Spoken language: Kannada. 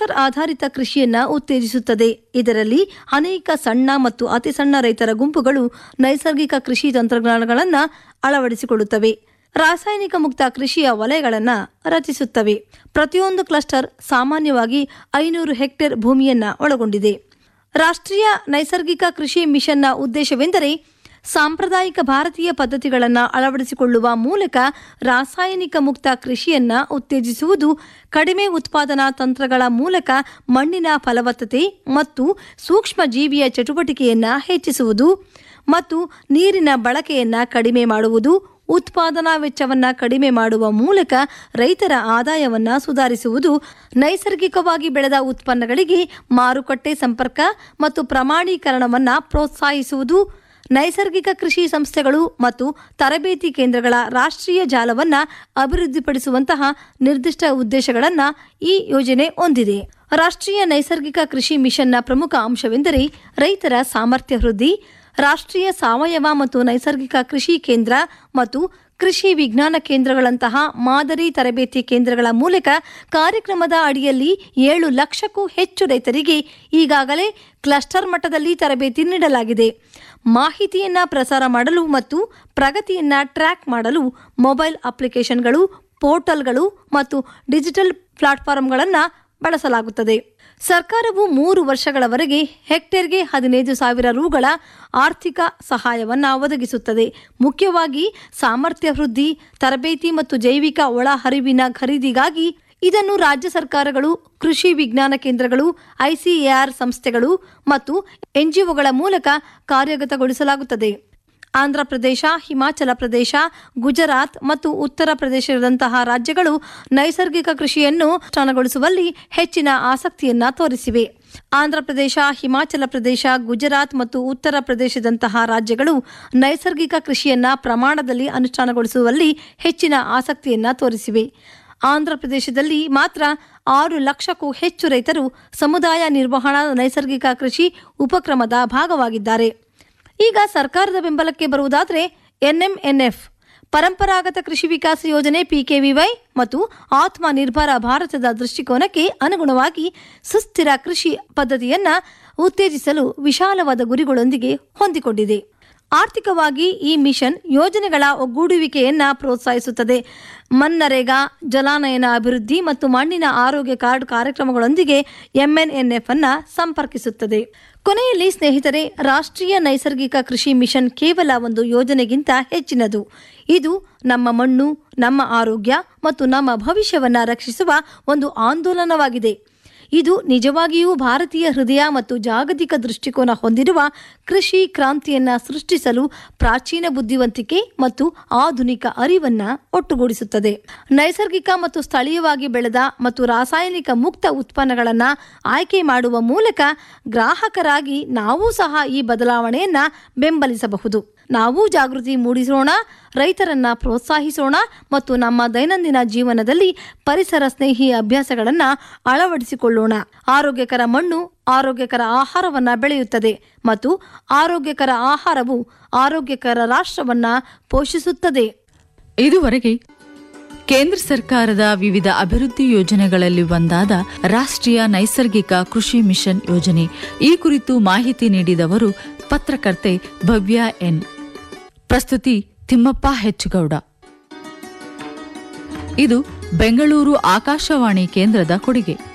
ಕ್ಲಸ್ಟರ್ ಆಧಾರಿತ ಕೃಷಿಯನ್ನ ಉತ್ತೇಜಿಸುತ್ತದೆ. ಇದರಲ್ಲಿ ಅನೇಕ ಸಣ್ಣ ಮತ್ತು ಅತಿ ಸಣ್ಣ ರೈತರ ಗುಂಪುಗಳು ನೈಸರ್ಗಿಕ ಕೃಷಿ ತಂತ್ರಜ್ಞಾನಗಳನ್ನು ಅಳವಡಿಸಿಕೊಳ್ಳುತ್ತವೆ. ರಾಸಾಯನಿಕ ಮುಕ್ತ ಕೃಷಿಯ ವಲಯಗಳನ್ನು ರಚಿಸುತ್ತವೆ. ಪ್ರತಿಯೊಂದು ಕ್ಲಸ್ಟರ್ ಸಾಮಾನ್ಯವಾಗಿ 500 ಹೆಕ್ಟೇರ್ ಭೂಮಿಯನ್ನ ಒಳಗೊಂಡಿದೆ. ರಾಷ್ಟ್ರೀಯ ನೈಸರ್ಗಿಕ ಕೃಷಿ ಮಿಷನ್ನ ಉದ್ದೇಶವೆಂದರೆ ಸಾಂಪ್ರದಾಯಿಕ ಭಾರತೀಯ ಪದ್ಧತಿಗಳನ್ನು ಅಳವಡಿಸಿಕೊಳ್ಳುವ ಮೂಲಕ ರಾಸಾಯನಿಕ ಮುಕ್ತ ಕೃಷಿಯನ್ನ ಉತ್ತೇಜಿಸುವುದು, ಕಡಿಮೆ ಉತ್ಪಾದನಾ ತಂತ್ರಗಳ ಮೂಲಕ ಮಣ್ಣಿನ ಫಲವತ್ತತೆ ಮತ್ತು ಸೂಕ್ಷ್ಮ ಜೀವಿಯ ಚಟುವಟಿಕೆಯನ್ನು ಹೆಚ್ಚಿಸುವುದು ಮತ್ತು ನೀರಿನ ಬಳಕೆಯನ್ನು ಕಡಿಮೆ ಮಾಡುವುದು, ಉತ್ಪಾದನಾ ವೆಚ್ಚವನ್ನು ಕಡಿಮೆ ಮಾಡುವ ಮೂಲಕ ರೈತರ ಆದಾಯವನ್ನು ಸುಧಾರಿಸುವುದು, ನೈಸರ್ಗಿಕವಾಗಿ ಬೆಳೆದ ಉತ್ಪನ್ನಗಳಿಗೆ ಮಾರುಕಟ್ಟೆ ಸಂಪರ್ಕ ಮತ್ತು ಪ್ರಮಾಣೀಕರಣವನ್ನು ಪ್ರೋತ್ಸಾಹಿಸುವುದು, ನೈಸರ್ಗಿಕ ಕೃಷಿ ಸಂಸ್ಥೆಗಳು ಮತ್ತು ತರಬೇತಿ ಕೇಂದ್ರಗಳ ರಾಷ್ಟ್ರೀಯ ಜಾಲವನ್ನು ಅಭಿವೃದ್ಧಿಪಡಿಸುವಂತಹ ನಿರ್ದಿಷ್ಟ ಉದ್ದೇಶಗಳನ್ನು ಈ ಯೋಜನೆ ಹೊಂದಿದೆ. ರಾಷ್ಟ್ರೀಯ ನೈಸರ್ಗಿಕ ಕೃಷಿ ಮಿಷನ್ನ ಪ್ರಮುಖ ಅಂಶವೆಂದರೆ ರೈತರ ಸಾಮರ್ಥ್ಯ ವೃದ್ಧಿ. ರಾಷ್ಟ್ರೀಯ ಸಾವಯವ ಮತ್ತು ನೈಸರ್ಗಿಕ ಕೃಷಿ ಕೇಂದ್ರ ಮತ್ತು ಕೃಷಿ ವಿಜ್ಞಾನ ಕೇಂದ್ರಗಳಂತಹ ಮಾದರಿ ತರಬೇತಿ ಕೇಂದ್ರಗಳ ಮೂಲಕ ಕಾರ್ಯಕ್ರಮದ ಅಡಿಯಲ್ಲಿ 7 ಲಕ್ಷಕ್ಕೂ ಹೆಚ್ಚು ರೈತರಿಗೆ ಈಗಾಗಲೇ ಕ್ಲಸ್ಟರ್ ಮಟ್ಟದಲ್ಲಿ ತರಬೇತಿ ನೀಡಲಾಗಿದೆ. ಮಾಹಿತಿಯನ್ನು ಪ್ರಸಾರ ಮಾಡಲು ಮತ್ತು ಪ್ರಗತಿಯನ್ನು ಟ್ರ್ಯಾಕ್ ಮಾಡಲು ಮೊಬೈಲ್ ಅಪ್ಲಿಕೇಶನ್ಗಳು, ಪೋರ್ಟಲ್ಗಳು ಮತ್ತು ಡಿಜಿಟಲ್ ಪ್ಲಾಟ್ಫಾರ್ಮ್ಗಳನ್ನು ಬಳಸಲಾಗುತ್ತದೆ. ಸರ್ಕಾರವು 3 ವರ್ಷಗಳವರೆಗೆ ಹೆಕ್ಟೇರ್ಗೆ 15,000 ರೂಗಳ ಆರ್ಥಿಕ ಸಹಾಯವನ್ನು ಒದಗಿಸುತ್ತದೆ. ಮುಖ್ಯವಾಗಿ ಸಾಮರ್ಥ್ಯ ವೃದ್ಧಿ, ತರಬೇತಿ ಮತ್ತು ಜೈವಿಕ ಒಳಹರಿವಿನ ಖರೀದಿಗಾಗಿ ಇದನ್ನು ರಾಜ್ಯ ಸರ್ಕಾರಗಳು, ಕೃಷಿ ವಿಜ್ಞಾನ ಕೇಂದ್ರಗಳು, ICAR ಸಂಸ್ಥೆಗಳು ಮತ್ತು NGOಗಳ ಮೂಲಕ ಕಾರ್ಯಗತಗೊಳಿಸಲಾಗುತ್ತದೆ. ಆಂಧ್ರಪ್ರದೇಶ, ಹಿಮಾಚಲ ಪ್ರದೇಶ, ಗುಜರಾತ್ ಮತ್ತು ಉತ್ತರ ಪ್ರದೇಶದಂತಹ ರಾಜ್ಯಗಳು ನೈಸರ್ಗಿಕ ಕೃಷಿಯನ್ನು ಅನುಷ್ಠಾನಗೊಳಿಸುವಲ್ಲಿ ಹೆಚ್ಚಿನ ಆಸಕ್ತಿಯನ್ನು ತೋರಿಸಿವೆ. ಆಂಧ್ರಪ್ರದೇಶ, ಹಿಮಾಚಲ ಪ್ರದೇಶ, ಗುಜರಾತ್ ಮತ್ತು ಉತ್ತರ ಪ್ರದೇಶದಂತಹ ರಾಜ್ಯಗಳು ನೈಸರ್ಗಿಕ ಕೃಷಿಯನ್ನು ಪ್ರಮಾಣದಲ್ಲಿ ಅನುಷ್ಠಾನಗೊಳಿಸುವಲ್ಲಿ ಹೆಚ್ಚಿನ ಆಸಕ್ತಿಯನ್ನು ತೋರಿಸಿವೆ. ಆಂಧ್ರಪ್ರದೇಶದಲ್ಲಿ ಮಾತ್ರ 6 ಲಕ್ಷಕ್ಕೂ ಹೆಚ್ಚು ರೈತರು ಸಮುದಾಯ ನಿರ್ವಹಣಾ ನೈಸರ್ಗಿಕ ಕೃಷಿ ಉಪಕ್ರಮದ ಭಾಗವಾಗಿದ್ದಾರೆ. ಈಗ ಸರ್ಕಾರದ ಬೆಂಬಲಕ್ಕೆ ಬರುವುದಾದರೆ NMNF ಪರಂಪರಾಗತ ಕೃಷಿ ವಿಕಾಸ ಯೋಜನೆ PKVY ಮತ್ತು ಆತ್ಮ ನಿರ್ಭರ ಭಾರತದ ದೃಷ್ಟಿಕೋನಕ್ಕೆ ಅನುಗುಣವಾಗಿ ಸುಸ್ಥಿರ ಕೃಷಿ ಪದ್ಧತಿಯನ್ನು ಉತ್ತೇಜಿಸಲು ವಿಶಾಲವಾದ ಗುರಿಗಳೊಂದಿಗೆ ಹೊಂದಿಕೊಂಡಿದೆ. ಆರ್ಥಿಕವಾಗಿ ಈ ಮಿಷನ್ ಯೋಜನೆಗಳ ಒಗ್ಗೂಡುವಿಕೆಯನ್ನು ಪ್ರೋತ್ಸಾಹಿಸುತ್ತದೆ. ಮನ್ನರೇಗಾ, ಜಲಾನಯನ ಅಭಿವೃದ್ಧಿ ಮತ್ತು ಮಣ್ಣಿನ ಆರೋಗ್ಯ ಕಾರ್ಡ್ ಕಾರ್ಯಕ್ರಮಗಳೊಂದಿಗೆ MNNF ಅನ್ನು ಸಂಪರ್ಕಿಸುತ್ತದೆ. ಕೊನೆಯಲ್ಲಿ ಸ್ನೇಹಿತರೆ, ರಾಷ್ಟ್ರೀಯ ನೈಸರ್ಗಿಕ ಕೃಷಿ ಮಿಷನ್ ಕೇವಲ ಒಂದು ಯೋಜನೆಗಿಂತ ಹೆಚ್ಚಿನದು. ಇದು ನಮ್ಮ ಮಣ್ಣು, ನಮ್ಮ ಆರೋಗ್ಯ ಮತ್ತು ನಮ್ಮ ಭವಿಷ್ಯವನ್ನು ರಕ್ಷಿಸುವ ಒಂದು ಆಂದೋಲನವಾಗಿದೆ. ಇದು ನಿಜವಾಗಿಯೂ ಭಾರತೀಯ ಹೃದಯ ಮತ್ತು ಜಾಗತಿಕ ದೃಷ್ಟಿಕೋನ ಹೊಂದಿರುವ ಕೃಷಿ ಕ್ರಾಂತಿಯನ್ನು ಸೃಷ್ಟಿಸಲು ಪ್ರಾಚೀನ ಬುದ್ಧಿವಂತಿಕೆ ಮತ್ತು ಆಧುನಿಕ ಅರಿವನ್ನು ಒಟ್ಟುಗೂಡಿಸುತ್ತದೆ. ನೈಸರ್ಗಿಕ ಮತ್ತು ಸ್ಥಳೀಯವಾಗಿ ಬೆಳೆದ ಮತ್ತು ರಾಸಾಯನಿಕ ಮುಕ್ತ ಉತ್ಪನ್ನಗಳನ್ನು ಆಯ್ಕೆ ಮಾಡುವ ಮೂಲಕ ಗ್ರಾಹಕರಾಗಿ ನಾವು ಸಹ ಈ ಬದಲಾವಣೆಯನ್ನು ಬೆಂಬಲಿಸಬಹುದು. ನಾವು ಜಾಗೃತಿ ಮೂಡಿಸೋಣ, ರೈತರನ್ನು ಪ್ರೋತ್ಸಾಹಿಸೋಣ ಮತ್ತು ನಮ್ಮ ದೈನಂದಿನ ಜೀವನದಲ್ಲಿ ಪರಿಸರ ಸ್ನೇಹಿ ಅಭ್ಯಾಸಗಳನ್ನು ಅಳವಡಿಸಿಕೊಳ್ಳೋಣ. ಆರೋಗ್ಯಕರ ಮಣ್ಣು ಆರೋಗ್ಯಕರ ಆಹಾರವನ್ನು ಬೆಳೆಯುತ್ತದೆ ಮತ್ತು ಆರೋಗ್ಯಕರ ಆಹಾರವು ಆರೋಗ್ಯಕರ ರಾಷ್ಟ್ರವನ್ನು ಪೋಷಿಸುತ್ತದೆ. ಇದುವರೆಗೆ ಕೇಂದ್ರ ಸರ್ಕಾರದ ವಿವಿಧ ಅಭಿವೃದ್ಧಿ ಯೋಜನೆಗಳಲ್ಲಿ ಒಂದಾದ ರಾಷ್ಟ್ರೀಯ ನೈಸರ್ಗಿಕ ಕೃಷಿ ಮಿಷನ್ ಯೋಜನೆ ಈ ಕುರಿತು ಮಾಹಿತಿ ನೀಡಿದವರು ಪತ್ರಕರ್ತೆ ಭವ್ಯ ಎನ್. ಪ್ರಸ್ತುತಿ ತಿಮ್ಮಪ್ಪ ಹೆಚ್ಚುಗೌಡ. ಇದು ಬೆಂಗಳೂರು ಆಕಾಶವಾಣಿ ಕೇಂದ್ರದ ಕೊಡುಗೆ.